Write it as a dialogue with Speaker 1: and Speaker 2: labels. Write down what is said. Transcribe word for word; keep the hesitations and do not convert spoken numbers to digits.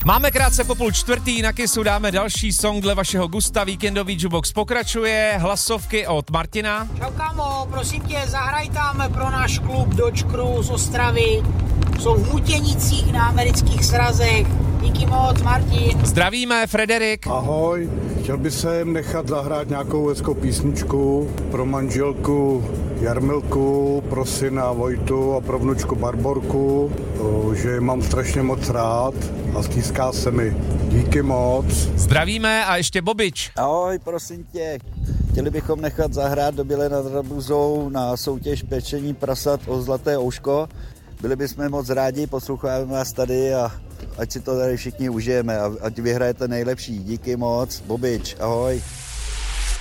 Speaker 1: Máme krátce po půl čtvrtý, na Kissu dáme další song dle vašeho gusta, víkendový jukebox pokračuje, hlasovky od Martina.
Speaker 2: Čau kámo, prosím tě, zahraj tam pro náš klub Dodge Crew z Ostravy, jsou v Mutěnicích na amerických srazech. Díky moc, Martin.
Speaker 1: Zdravíme, Frederik.
Speaker 3: Ahoj, chtěl bych sem nechat zahrát nějakou hezkou písničku pro manželku Jarmilku, pro syna Vojtu a pro vnučku Barborku, že je mám strašně moc rád a stýská se mi. Díky moc.
Speaker 1: Zdravíme a ještě Bobič.
Speaker 4: Ahoj, prosím tě. Chtěli bychom nechat zahrát do Bělé nad Rabuzou na soutěž pečení prasat o zlaté ouško. Byli bychom moc rádi, posloucháme vás tady a ať si to tady všichni užijeme a ať vyhrajete nejlepší. Díky moc, Bobič, ahoj.